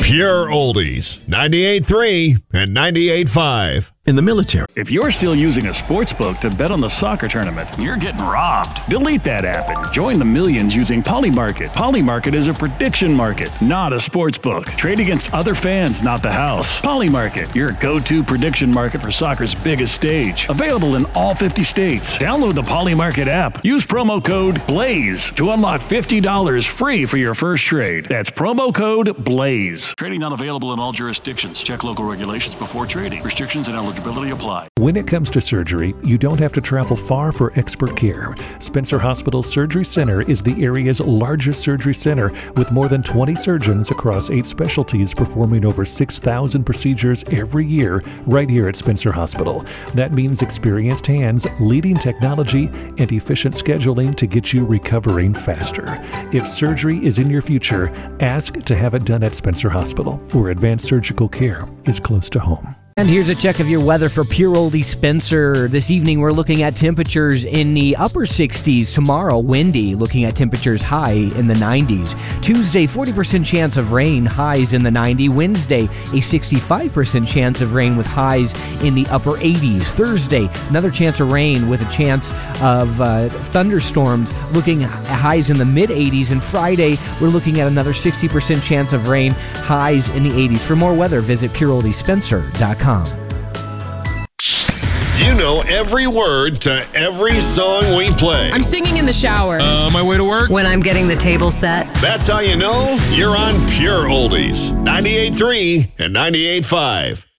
Pure Oldies, 98.3 and 98.5. In the military. If you're still using a sports book to bet on the soccer tournament, you're getting robbed. Delete that app and join the millions using Polymarket. Polymarket is a prediction market, not a sports book. Trade against other fans, not the house. Polymarket, your go-to prediction market for soccer's biggest stage. Available in all 50 states. Download the Polymarket app. Use promo code BLAZE to unlock $50 free for your first trade. That's promo code BLAZE. Trading not available in all jurisdictions. Check local regulations before trading. Restrictions and eligibility apply. When it comes to surgery, you don't have to travel far for expert care. Spencer Hospital Surgery Center is the area's largest surgery center with more than 20 surgeons across 8 specialties performing over 6,000 procedures every year right here at Spencer Hospital. That means experienced hands, leading technology, and efficient scheduling to get you recovering faster. If surgery is in your future, ask to have it done at Spencer Hospital, where advanced surgical care is close to home. And here's a check of your weather for Pure Oldie Spencer. This evening, we're looking at temperatures in the upper 60s. Tomorrow, windy, looking at temperatures high in the 90s. Tuesday, 40% chance of rain, highs in the 90s. Wednesday, a 65% chance of rain with highs in the upper 80s. Thursday, another chance of rain with a chance of thunderstorms, looking at highs in the mid-80s. And Friday, we're looking at another 60% chance of rain, highs in the 80s. For more weather, visit pureoldiespencer.com. You know every word to every song we play. I'm singing in the shower. On my way to work. When I'm getting the table set. That's how you know you're on Pure Oldies, 98.3 and 98.5.